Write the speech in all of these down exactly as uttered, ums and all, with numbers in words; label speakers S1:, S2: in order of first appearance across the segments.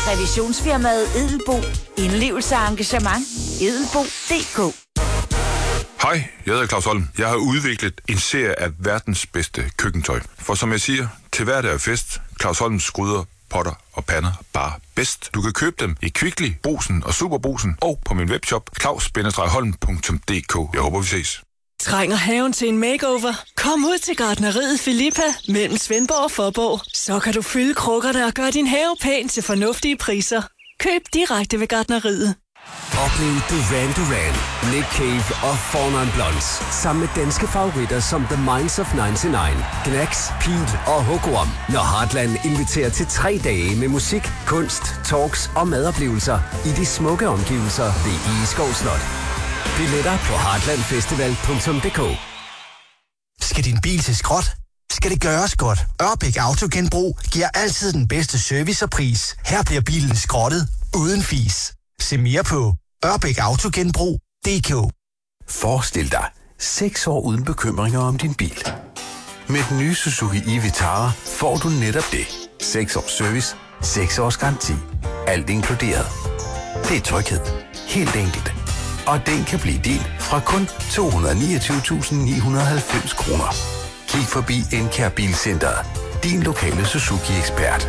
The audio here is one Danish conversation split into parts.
S1: Revisionsfirmaet Edelbo. Indlevelse og engagement. Edelbo punktum d k.
S2: Hej, jeg hedder Claus Holm. Jeg har udviklet en serie af verdens bedste køkkentøj. For som jeg siger, til hverdag er fest. Claus Holms gryder, potter og pander bare bedst. Du kan købe dem i Kvickly, Brugsen og Superbrugsen og på min webshop claus bindestreg holm punktum d k. Jeg håber, vi ses.
S3: Trænger haven til en makeover? Kom ud til gartneriet Filippa mellem Svendborg og Fåborg. Så kan du fylde krukkerne og gøre din have pæn til fornuftige priser. Køb direkte ved gartneriet.
S4: Oplev Duran Duran, Nick Cave og Four Non Blondes sammen med danske favoritter som The Minds of nioghalvfems, Gnax, Pete og Hugoam, når Heartland inviterer til tre dage med musik, kunst, talks og madoplevelser i de smukke omgivelser ved Egeskov Slot. Billetter på heartlandfestival punktum d k.
S5: Skal din bil til skrot? Skal det gøres godt? Ørbæk Autogenbrug giver altid den bedste service og pris. Her bliver bilen skrottet uden fis. Se mere på ørbæk autogenbrug punktum d k.
S6: Forestil dig seks år uden bekymringer om din bil. Med den nye Suzuki e-Vitara får du netop det. seks års service, seks års garanti. Alt inkluderet. Det er tryghed. Helt enkelt. Og den kan blive din fra kun to hundrede og niogtyve tusind ni hundrede og halvfems kroner. Kig forbi Enkær Bilcenteret. Din lokale Suzuki-ekspert.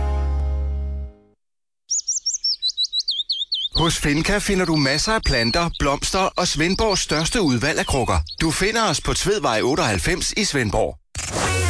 S7: Hos Finca finder du masser af planter, blomster og Svendborgs største udvalg af krukker. Du finder os på Tvedvej otteoghalvfems i Svendborg.